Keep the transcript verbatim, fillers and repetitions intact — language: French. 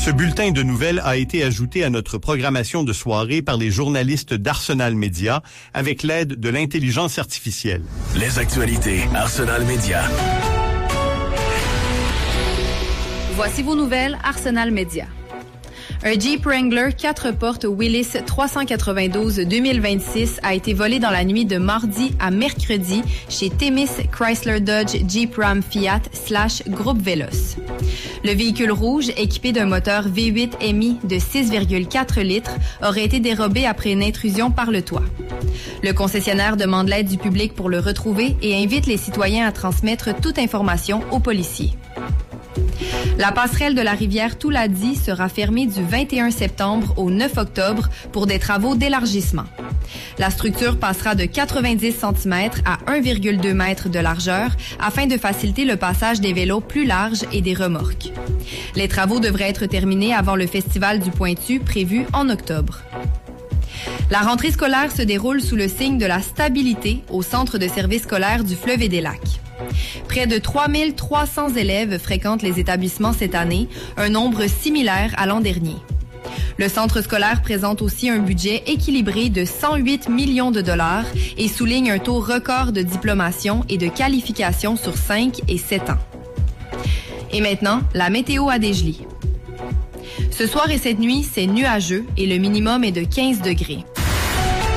Ce bulletin de nouvelles a été ajouté à notre programmation de soirée par les journalistes d'Arsenal Média avec l'aide de l'intelligence artificielle. Les actualités Arsenal Média. Voici vos nouvelles Arsenal Média. Un Jeep Wrangler quatre portes Willys trois cent quatre-vingt-douze deux mille vingt-six a été volé dans la nuit de mardi à mercredi chez Themis Chrysler Dodge Jeep Ram Fiat slash Groupe Veloz. Le véhicule rouge, équipé d'un moteur V huit M I de six virgule quatre litres, aurait été dérobé après une intrusion par le toit. Le concessionnaire demande l'aide du public pour le retrouver et invite les citoyens à transmettre toute information aux policiers. La passerelle de la rivière Touladi sera fermée du vingt et un septembre au neuf octobre pour des travaux d'élargissement. La structure passera de quatre-vingt-dix centimètres à un virgule deux mètres de largeur afin de faciliter le passage des vélos plus larges et des remorques. Les travaux devraient être terminés avant le Festival du Pointu prévu en octobre. La rentrée scolaire se déroule sous le signe de la stabilité au Centre de services scolaires du Fleuve et des Lacs. Près de trois mille trois cents élèves fréquentent les établissements cette année, un nombre similaire à l'an dernier. Le centre scolaire présente aussi un budget équilibré de cent huit millions de dollars et souligne un taux record de diplomation et de qualification sur cinq et sept ans. Et maintenant, la météo à Dégelée. Ce soir et cette nuit, c'est nuageux et le minimum est de quinze degrés.